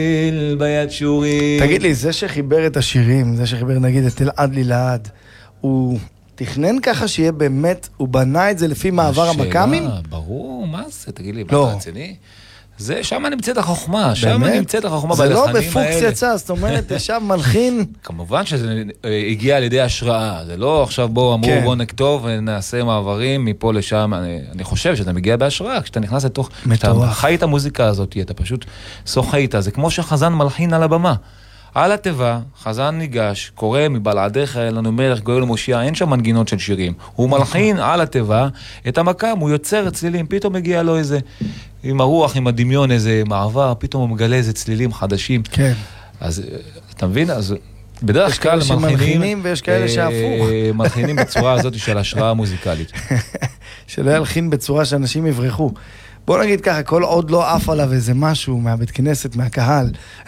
ביד שורים. תגיד לי, זה שחיבר את השירים, זה שחיבר נגיד את אלעד ללעד, הוא תכנן ככה שיהיה באמת, הוא בנה את זה לפי מעבר המקאמים? ברור, מה זה? תגיד לי, לא. מה רציני? זה, שם נמצאת החוכמה, שם נמצאת החוכמה זה בלחנים האלה. לא בפוקס יצא, זאת אומרת, ישב מלחין. כמובן שזה הגיע על ידי השראה, זה לא עכשיו בואו אמרו בואו נכתוב ונעשה מעברים מפה לשם, אני חושב שאתה מגיע בהשראה, כשאתה נכנס לתוך, כשאתה חי את המוזיקה הזאת, אתה פשוט שוחה איתה, זה כמו שחזן מלחין על הבמה. על הטבע, חזן ניגש, קורא מבלעדיך אלינו מלך גואל ומושיע, אין שם מנגינות של שירים. הוא מלחין על הטבע את המקם, הוא יוצר צלילים, פתאום מגיע לו איזה, עם הרוח, עם הדמיון, איזה מעבר, פתאום הוא מגלה איזה צלילים חדשים. כן. אז אתה מבין? אז בדרך כלל מלחינים ויש כאלה שהפוך. מלחינים בצורה הזאת של השראה מוזיקלית. שלא ילחין בצורה שאנשים יברחו. בוא נגיד ככה, כל עוד לא עף עליו איזה משהו מהבית כנסת, מהקהל.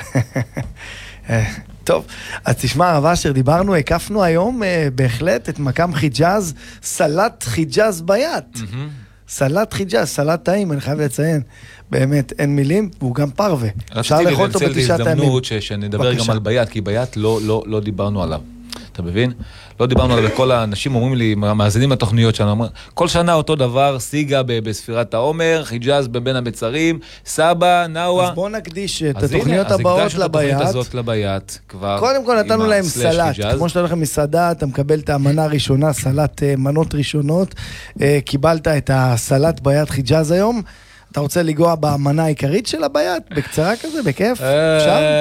טוב, אז תשמע הרב אשר, דיברנו, הקפנו היום בהחלט את מקם חיג'אז, סלט חיג'אז ביד. סלט חיג'אז, סלט טעים, אני חייב לציין. באמת, אין מילים, והוא גם פרווה. רציתי לנצל את ההזדמנות שנדבר גם על ביד, כי ביד לא דיברנו עליו. אתה מבין? לא דיברנו עליו, כל האנשים אומרים לי, מאזינים לתוכניות שלנו, כל שנה אותו דבר, סיגה בספירת העומר, חיג'אז בבין המצרים, סבא, נאווה. אז בואו נקדיש את התוכניות הבאות לביית. התוכנית הזאת לביית, כבר. קודם כל נתנו להם סלט, כמו שאתה הולך למסעדה, אתה מקבל את המנה הראשונה, סלט מנות ראשונות, קיבלת את הסלט ביית חיג'אז היום, אתה רוצה לגוע במנה העיקרית של הביית? בקצרה כזה, בכיף? אפשר?